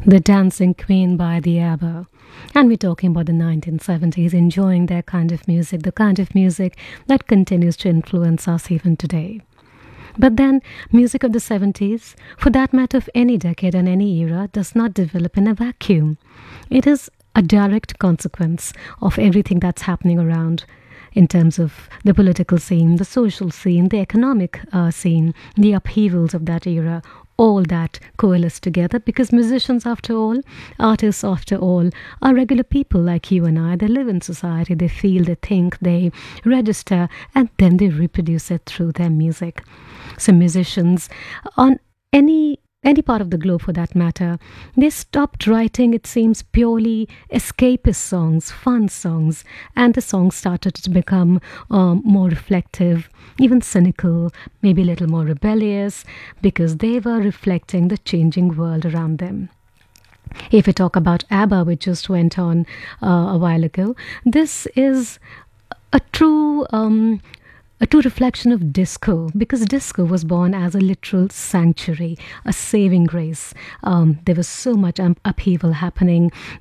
The Dancing Queen by the ABBA. And we're talking about the 1970s, enjoying their kind of music, the kind of music that continues to influence us even today. But then, music of the 70s, for that matter of any decade and any era, does not develop in a vacuum. It is a direct consequence of everything that's happening around in terms of the political scene, the social scene, the economic scene, the upheavals of that era. All that coalesce together because musicians, after all, artists, after all, are regular people like you and I. They live in society, they feel, they think, they register, and then they reproduce it through their music. So, musicians on any part of the globe for that matter, they stopped writing, it seems, purely escapist songs, fun songs, and the songs started to become more reflective, even cynical, maybe a little more rebellious, because they were reflecting the changing world around them. If we talk about ABBA, which just went on a while ago, this is a true a true reflection of disco, because disco was born as a literal sanctuary, a saving grace. There was so much upheaval happening.